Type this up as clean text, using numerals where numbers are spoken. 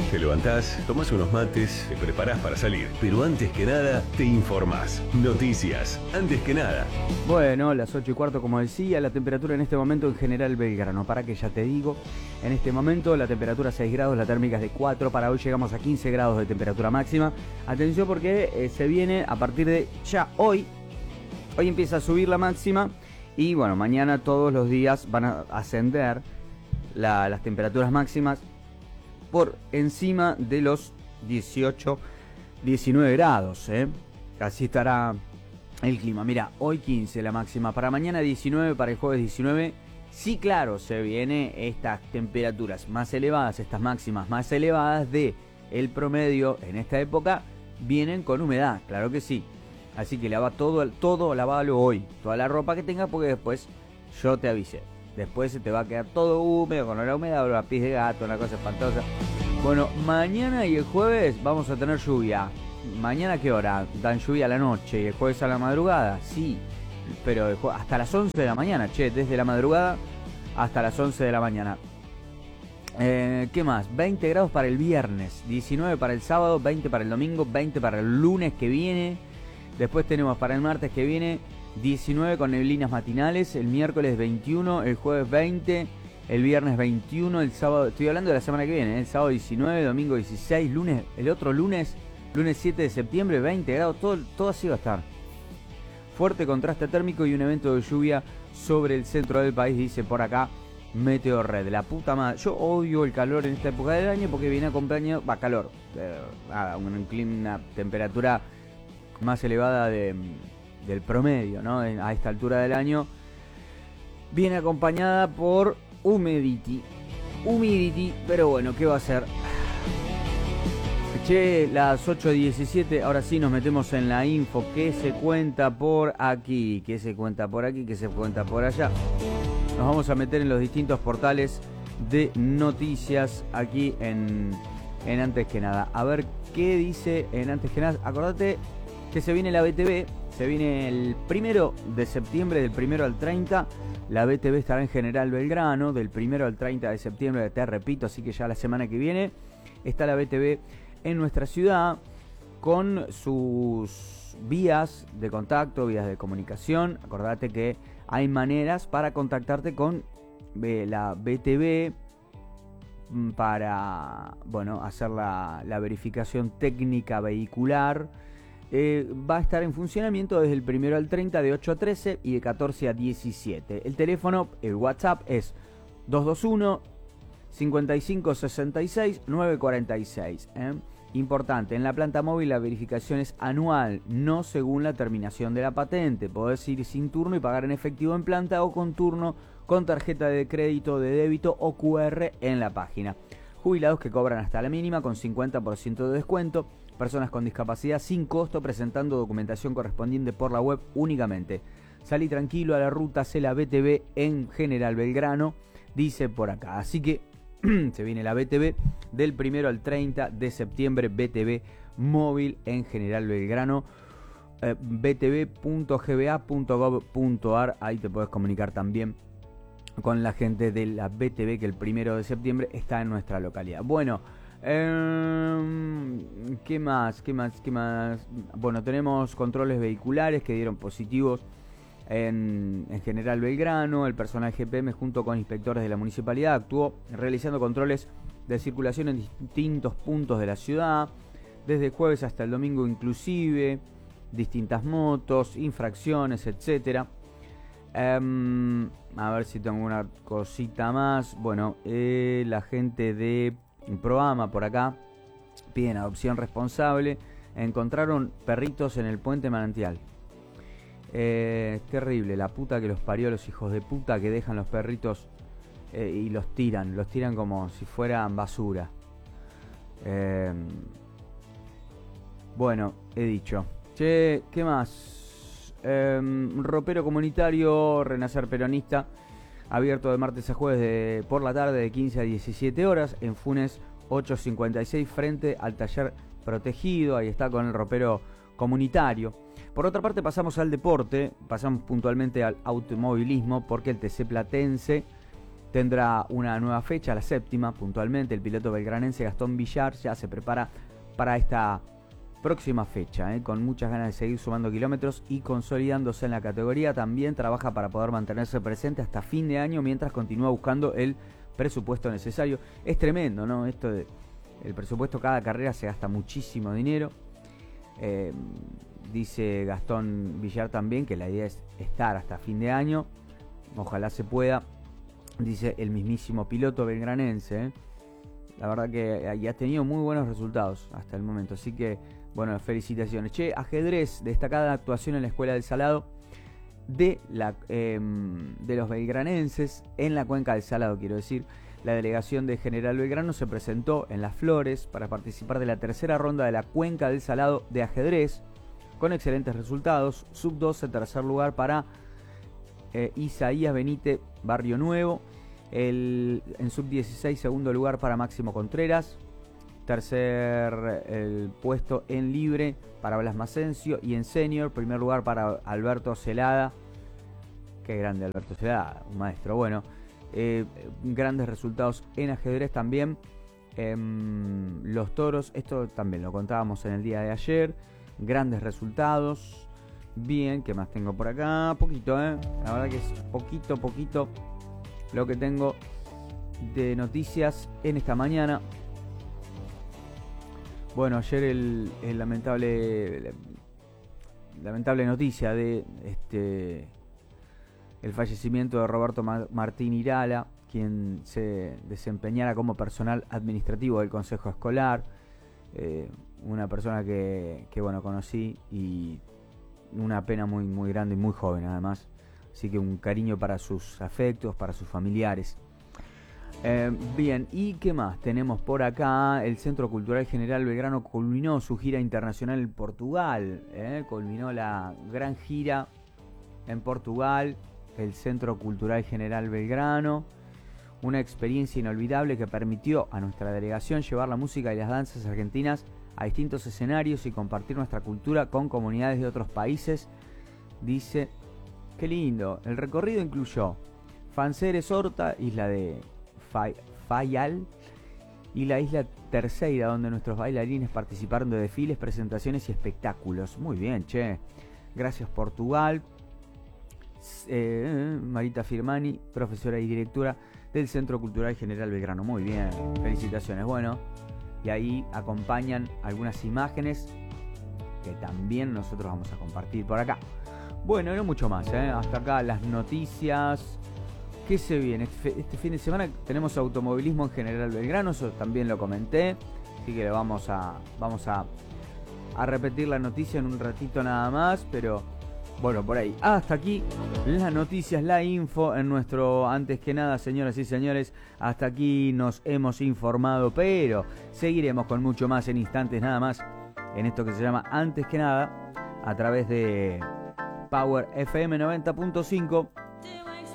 Te levantás, tomás unos mates, te preparás para salir, pero antes que nada, te informás. Noticias, antes que nada. Bueno, las 8:15, como decía, la temperatura en este momento en General Belgrano. Para que ya te digo, en este momento la temperatura 6 grados, la térmica es de 4. Para hoy llegamos a 15 grados de temperatura máxima. Atención porque se viene a partir de ya hoy. Hoy empieza a subir la máxima y bueno, mañana todos los días van a ascender las temperaturas máximas por encima de los 18, 19 grados, Así estará el clima. Mira, hoy 15 la máxima, para mañana 19, para el jueves 19. Sí, claro, se vienen estas temperaturas más elevadas, estas máximas más elevadas de el promedio en esta época, vienen con humedad, claro que sí. Así que lava todo lavalo hoy, toda la ropa que tengas, porque después yo te avisé. Después se te va a quedar todo húmedo, con la humedad, la pis de gato, una cosa espantosa. Bueno, mañana y el jueves vamos a tener lluvia. ¿Mañana a qué hora? Dan lluvia a la noche y el jueves a la madrugada. Sí, pero hasta las 11 de la mañana, desde la madrugada hasta las 11 de la mañana. ¿Qué más? 20 grados para el viernes, 19 para el sábado, 20 para el domingo, 20 para el lunes que viene. Después tenemos para el martes que viene 19 con neblinas matinales, el miércoles 21, el jueves 20, el viernes 21, el sábado, estoy hablando de la semana que viene, el sábado 19, domingo 16, lunes, el otro lunes 7 de septiembre, 20 grados, todo así va a estar. Fuerte contraste térmico y un evento de lluvia sobre el centro del país, dice por acá Meteorred. La puta madre, yo odio el calor en esta época del año porque viene acompañado, calor, una temperatura más elevada del promedio, ¿no? A esta altura del año, viene acompañada por humidity, pero bueno, ¿qué va a ser? Las 8:17, ahora sí nos metemos en la info. ¿Qué se cuenta por aquí? ¿Qué se cuenta por aquí? ¿Qué se cuenta por allá? Nos vamos a meter en los distintos portales de noticias aquí en Antes que Nada. A ver qué dice en Antes que Nada. Acordate que se viene la BTV, se viene el 1 de septiembre, del 1 al 30, la BTV estará en General Belgrano, del 1 al 30 de septiembre, te repito, así que ya la semana que viene está la BTV en nuestra ciudad, con sus vías de contacto, vías de comunicación. Acordate que hay maneras para contactarte con la BTV para, bueno, hacer la verificación técnica vehicular. Va a estar en funcionamiento desde el 1 al 30 de 8 a 13 y de 14 a 17. El teléfono, el WhatsApp es 221 55 66 946. Importante, en la planta móvil la verificación es anual, no según la terminación de la patente. Podés ir sin turno y pagar en efectivo en planta o con turno con tarjeta de crédito, de débito o QR en la página. Jubilados que cobran hasta la mínima con 50% de descuento. Personas con discapacidad sin costo presentando documentación correspondiente por la web únicamente. Salí tranquilo a la ruta, sé la BTV en General Belgrano, dice por acá. Así que se viene la BTV del 1 al 30 de septiembre, BTV móvil en General Belgrano, btv.gba.gov.ar, ahí te puedes comunicar también con la gente de la BTV que el 1 de septiembre está en nuestra localidad. Bueno, ¿qué más? Bueno, tenemos controles vehiculares que dieron positivos en General Belgrano. El personal GPM junto con inspectores de la municipalidad actuó realizando controles de circulación en distintos puntos de la ciudad, desde el jueves hasta el domingo inclusive, distintas motos, infracciones, etcétera. A ver si tengo una cosita más. Bueno, la gente de Proama por acá piden adopción responsable. Encontraron perritos en el puente Manantial. Es terrible, la puta que los parió, los hijos de puta que dejan los perritos y los tiran como si fueran basura. Bueno, he dicho. ¿Qué más? Ropero comunitario, Renacer Peronista, abierto de martes a jueves por la tarde de 15 a 17 horas en Funes 856 frente al taller protegido. Ahí está con el ropero comunitario. Por otra parte pasamos al deporte, pasamos puntualmente al automovilismo porque el TC Platense tendrá una nueva fecha, la 7ª puntualmente. El piloto belgranense Gastón Villar ya se prepara para esta próxima fecha, con muchas ganas de seguir sumando kilómetros y consolidándose en la categoría. También trabaja para poder mantenerse presente hasta fin de año mientras continúa buscando el presupuesto necesario. Es tremendo, ¿no? Esto de el presupuesto, cada carrera se gasta muchísimo dinero. Dice Gastón Villar también que la idea es estar hasta fin de año. Ojalá se pueda. Dice el mismísimo piloto belgranense. La verdad que ha tenido muy buenos resultados hasta el momento. Así que, bueno, felicitaciones. Che, ajedrez, destacada actuación en la Escuela del Salado de los belgranenses en la Cuenca del Salado, quiero decir. La delegación de General Belgrano se presentó en Las Flores para participar de la tercera ronda de la Cuenca del Salado de ajedrez con excelentes resultados. Sub-12, tercer lugar para Isaías Benítez, Barrio Nuevo. En Sub-16, segundo lugar para Máximo Contreras. Tercer puesto en libre para Blas Macencio. Y en senior, primer lugar para Alberto Celada. Qué grande Alberto Celada, un maestro. Bueno, grandes resultados en ajedrez también. Los toros, esto también lo contábamos en el día de ayer. Grandes resultados. Bien, ¿qué más tengo por acá? Poquito, la verdad que es poquito lo que tengo de noticias en esta mañana. Bueno, ayer el lamentable noticia de el fallecimiento de Roberto Martín Irala, quien se desempeñara como personal administrativo del Consejo Escolar. Una persona que bueno, conocí, y una pena muy, muy grande y muy joven además. Así que un cariño para sus afectos, para sus familiares. Bien, ¿y qué más tenemos por acá? El Centro Cultural General Belgrano culminó su gira internacional en Portugal. Culminó la gran gira en Portugal. El Centro Cultural General Belgrano. Una experiencia inolvidable que permitió a nuestra delegación llevar la música y las danzas argentinas a distintos escenarios y compartir nuestra cultura con comunidades de otros países. Dice, qué lindo. El recorrido incluyó Fanceres Horta, isla de Fayal, y la isla Terceira, donde nuestros bailarines participaron de desfiles, presentaciones y espectáculos. Muy bien, che. Gracias, Portugal. Marita Firmani, profesora y directora del Centro Cultural General Belgrano. Muy bien, felicitaciones. Bueno, y ahí acompañan algunas imágenes que también nosotros vamos a compartir por acá. Bueno, no mucho más, hasta acá las noticias. ¿Qué se viene? Este fin de semana tenemos automovilismo en General Belgrano, eso también lo comenté, así que vamos a repetir la noticia en un ratito nada más, pero bueno, por ahí. Hasta aquí las noticias, la info en nuestro Antes que Nada, señoras y señores. Hasta aquí nos hemos informado, pero seguiremos con mucho más en instantes nada más en esto que se llama Antes que Nada, a través de Power FM 90.5.